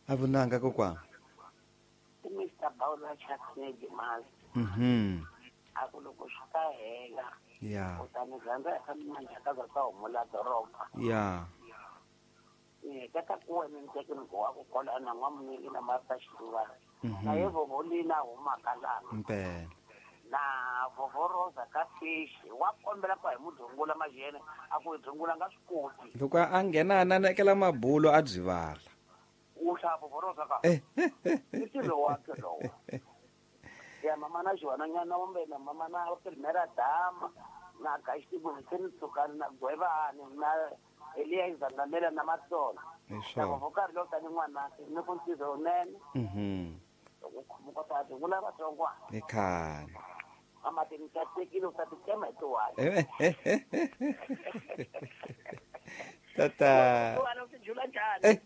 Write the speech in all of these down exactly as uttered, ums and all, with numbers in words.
Avunanga kokwa. mister Paula Chaknedi Mas. Mhm. Akulukushika hela. Yeah. Utanizanza yakamanja kaza kwa umula doroba. Yeah. Eh kata kuwa ni mteke mko wako kola na ngomni na matashiwa. Mhm. Na hivyo bolina umakala. Mpela. Na vovoroza kafishi wakombela kwa mudungula majene akudungula ngasikuti. Loko a nghena nanekela mabulo a byivala. Usha vovoroza ka. Eh. Itilo wakhe lo. Ya mama na jona nyana ombe na mama na primera dama na kaishti bumseni tsukana na gwebani na Elia izangamela na matsola. Isho. Na vokari lo tani mwana ne kuntizo nene. Mhm. Muko tati ngula batongwa. Ekhaya. Ama tinithathekile usathikema etowala. Tata. Wena usijula njani?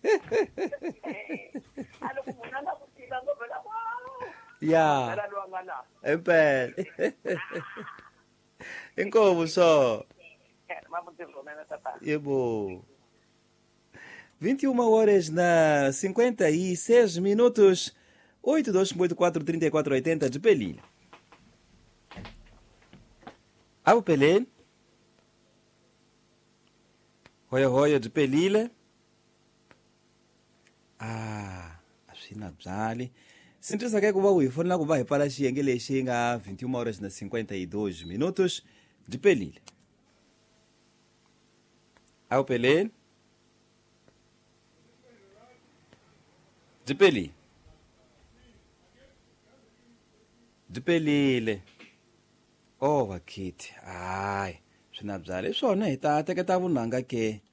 Aloku munanga kutika ngobela kwa. Yeah. Bela lo ngana. Empela. Inkomo so. Mabutizo nene tata. Yebo. vinte e uma horas na cinquenta e seis minutos. oito dois oito quatro três quatro oito zero de Pelilha. Abo Pelele. Hoya hoya de Pelilha. Ah, asina bzali. Sintrisa ke kuba uyifonela kuba hipala xiyenge lexi nga vinte e uma horas na cinquenta e dois minutos de Pelilha. Abo Pelele. De Pelilha. Dipelile. Oh, vakhiti. Hayi, swi na byala. I swona hi ta teketa vunanga ke.